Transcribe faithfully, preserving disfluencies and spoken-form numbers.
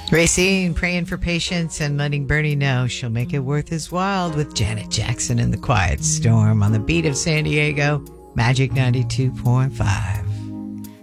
Racine praying for patience and letting Bernie know she'll make it worth his while with Janet Jackson in The Quiet Storm on the beat of San Diego, Magic ninety-two point five.